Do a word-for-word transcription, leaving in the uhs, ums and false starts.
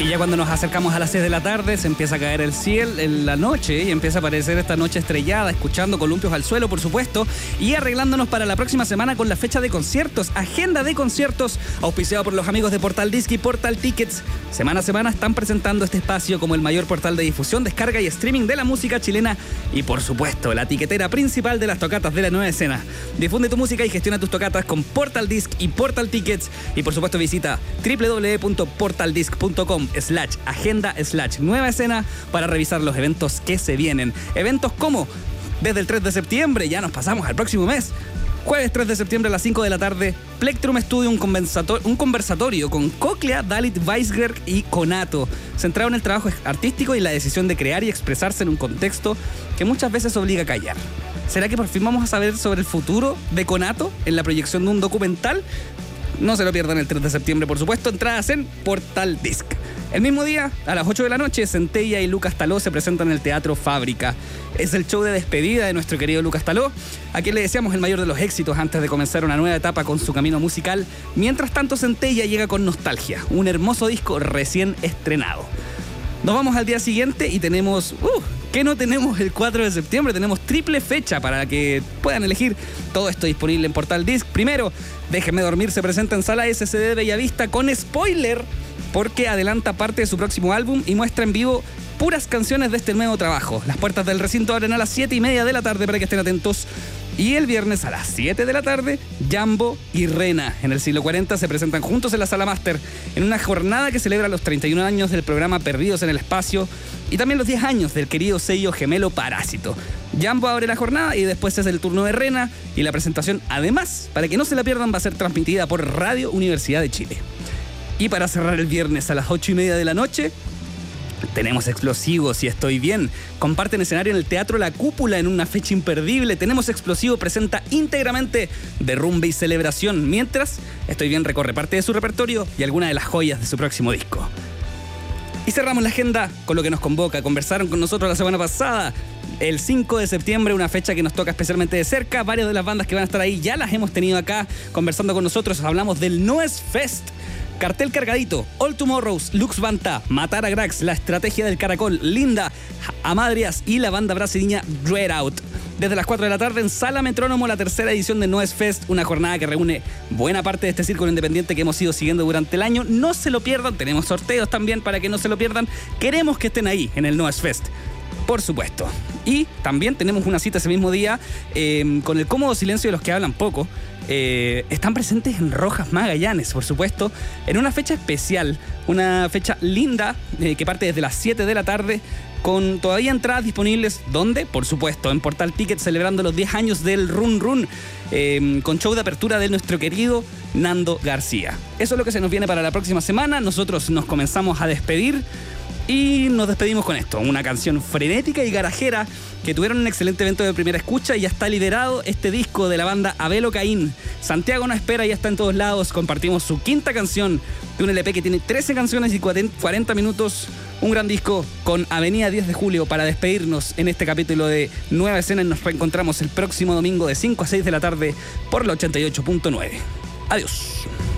Y ya cuando nos acercamos a las seis de la tarde se empieza a caer el cielo en la noche y empieza a aparecer esta noche estrellada, escuchando columpios al suelo, por supuesto, y arreglándonos para la próxima semana con la fecha de conciertos, agenda de conciertos, auspiciado por los amigos de Portal Disc y Portal Tickets. Semana a semana están presentando este espacio como el mayor portal de difusión, descarga y streaming de la música chilena y, por supuesto, la tiquetera principal de las tocatas de la nueva escena. Difunde tu música y gestiona tus tocatas con Portal Disc y Portal Tickets y, por supuesto, visita doble u doble u doble u punto portal disc punto com slash agenda slash nueva escena para revisar los eventos que se vienen. Eventos como, desde el tres de septiembre, ya nos pasamos al próximo mes, jueves tres de septiembre a las cinco de la tarde, Plectrum Studio, un, un conversatorio con Cochlea, Dalit Weisberg y Conato, centrado en el trabajo artístico y la decisión de crear y expresarse en un contexto que muchas veces obliga a callar. ¿Será que por fin vamos a saber sobre el futuro de Conato en la proyección de un documental? No se lo pierdan el tres de septiembre, por supuesto. Entradas en Portal Disc. El mismo día, a las ocho de la noche, Centella y Lucas Taló se presentan en el Teatro Fábrica. Es el show de despedida de nuestro querido Lucas Taló, a quien le deseamos el mayor de los éxitos antes de comenzar una nueva etapa con su camino musical. Mientras tanto, Centella llega con Nostalgia, un hermoso disco recién estrenado. Nos vamos al día siguiente y tenemos... Uh, ¿Qué no tenemos el cuatro de septiembre? Tenemos triple fecha para que puedan elegir. Todo esto disponible en Portal Disc. Primero, Déjeme Dormir se presenta en Sala S C D de Bellavista con spoiler, porque adelanta parte de su próximo álbum y muestra en vivo puras canciones de este nuevo trabajo. Las puertas del recinto abren a las siete y media de la tarde para que estén atentos. Y el viernes a las siete de la tarde, Jambo y Rena en el siglo cuarenta se presentan juntos en la Sala Máster en una jornada que celebra los treinta y un años del programa Perdidos en el Espacio y también los diez años del querido sello gemelo Parásito. Jambo abre la jornada y después es el turno de Rena y la presentación, además, para que no se la pierdan, va a ser transmitida por Radio Universidad de Chile. Y para cerrar el viernes a las ocho y media de la noche, tenemos Explosivos y Estoy Bien. Comparten escenario en el Teatro La Cúpula en una fecha imperdible. Tenemos Explosivo presenta íntegramente Derrumbe y Celebración, mientras Estoy Bien recorre parte de su repertorio y algunas de las joyas de su próximo disco. Y cerramos la agenda con lo que nos convoca. Conversaron con nosotros la semana pasada, el cinco de septiembre, una fecha que nos toca especialmente de cerca. Varias de las bandas que van a estar ahí ya las hemos tenido acá conversando con nosotros. Hablamos del Noes Fest. Cartel cargadito: All Tomorrows, Lux Banta, Matar a Grax, La Estrategia del Caracol, Linda, Amadrias y la banda brasileña Dread Out. Desde las cuatro de la tarde en Sala Metrónomo, la tercera edición de Noes Fest, una jornada que reúne buena parte de este círculo independiente que hemos ido siguiendo durante el año. No se lo pierdan, tenemos sorteos también para que no se lo pierdan. Queremos que estén ahí en el Noes Fest, por supuesto. Y también tenemos una cita ese mismo día eh, con el cómodo silencio de los que hablan poco. Eh, están presentes en Rojas Magallanes, por supuesto, en una fecha especial, una fecha linda eh, que parte desde las siete de la tarde, con todavía entradas disponibles. ¿Dónde? Por supuesto, en Portal Tickets, celebrando los diez años del Run Run, eh, con show de apertura de nuestro querido Nando García. Eso es lo que se nos viene para la próxima semana. Nosotros nos comenzamos a despedir y nos despedimos con esto, una canción frenética y garajera que tuvieron un excelente evento de primera escucha y ya está liberado este disco de la banda Abelo Caín. Santiago No Espera ya está en todos lados. Compartimos su quinta canción de un L P que tiene trece canciones y cuarenta minutos. Un gran disco con Avenida diez de julio para despedirnos en este capítulo de Nueva Escena. Y nos reencontramos el próximo domingo de cinco a seis de la tarde por la ochenta y ocho punto nueve. Adiós.